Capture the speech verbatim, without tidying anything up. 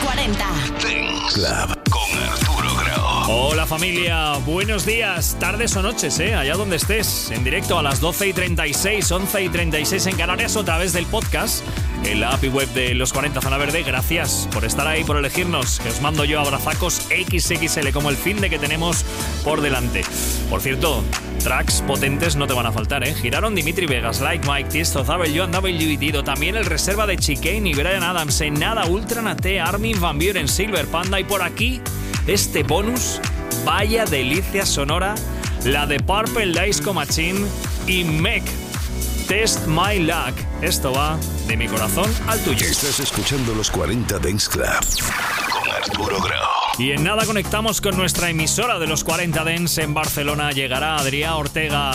cuarenta. Dance Club con Arturo Grau. Hola familia, buenos días, tardes o noches, ¿eh? Allá donde estés, en directo a las doce y treinta y seis, once y treinta y seis en Canarias o a través del podcast en la app y web de Los cuarenta Zona Verde. Gracias por estar ahí, por elegirnos, que os mando yo abrazacos equis equis ele como el fin de que tenemos por delante. Por cierto, tracks potentes no te van a faltar, ¿eh? Giraron Dimitri Vegas, Like Mike, Tiesto, W and W y Dido, también el reserva de Chicane y Bryan Adams, en Nada, Ultra Nate, Armin van Buuren, Silver Panda y por aquí este bonus, vaya delicia sonora, la de Purple Disco Machine y Meg, Test My Luck. Esto va de mi corazón al tuyo. Estás escuchando Los cuarenta Dance Club con Arturo Grau. Y en nada conectamos con nuestra emisora de Los cuarenta Dance en Barcelona. Llegará Adrià Ortega